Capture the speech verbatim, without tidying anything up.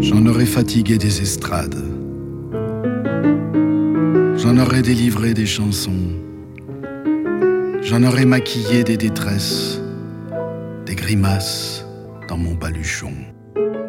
J'en aurais fatigué des estrades, j'en aurais délivré des chansons, j'en aurais maquillé des détresses, des grimaces dans mon baluchon.